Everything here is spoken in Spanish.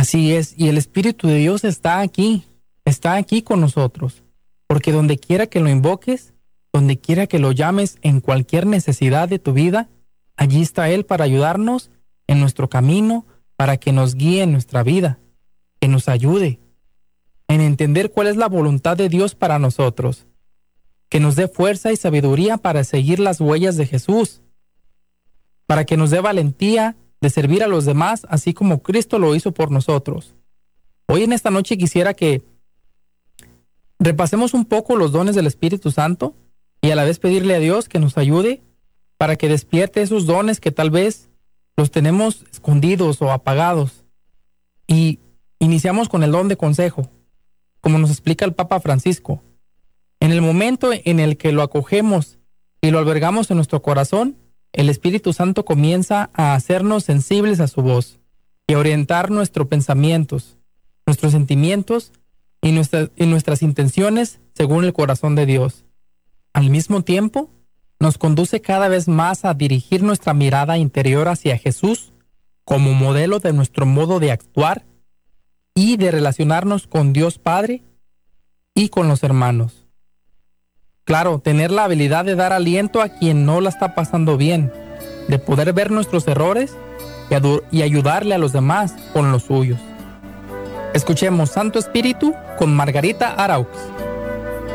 Así es, y el Espíritu de Dios está aquí con nosotros, porque donde quiera que lo invoques, donde quiera que lo llames en cualquier necesidad de tu vida, allí está Él para ayudarnos en nuestro camino, para que nos guíe en nuestra vida, que nos ayude en entender cuál es la voluntad de Dios para nosotros, que nos dé fuerza y sabiduría para seguir las huellas de Jesús, para que nos dé valentía de servir a los demás, así como Cristo lo hizo por nosotros. Hoy en esta noche quisiera que repasemos un poco los dones del Espíritu Santo y a la vez pedirle a Dios que nos ayude para que despierte esos dones que tal vez los tenemos escondidos o apagados. Y iniciamos con el don de consejo, como nos explica el Papa Francisco. En el momento en el que lo acogemos y lo albergamos en nuestro corazón, el Espíritu Santo comienza a hacernos sensibles a su voz y a orientar nuestros pensamientos, nuestros sentimientos y nuestras intenciones según el corazón de Dios. Al mismo tiempo, nos conduce cada vez más a dirigir nuestra mirada interior hacia Jesús como modelo de nuestro modo de actuar y de relacionarnos con Dios Padre y con los hermanos. Claro, tener la habilidad de dar aliento a quien no la está pasando bien, de poder ver nuestros errores y ayudarle a los demás con los suyos. Escuchemos Santo Espíritu con Margarita Araux.